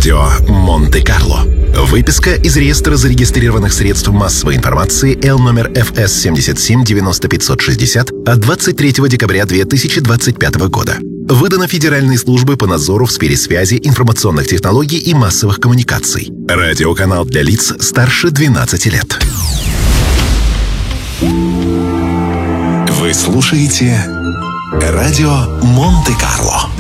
Радио Монте-Карло. Выписка из реестра зарегистрированных средств массовой информации L номер ФС 77-90-560 от 23 декабря 2025 года. Выдано Федеральной службой по надзору в сфере связи, информационных технологий и массовых коммуникаций. Радиоканал для лиц старше 12 лет. Вы слушаете Радио Монте-Карло.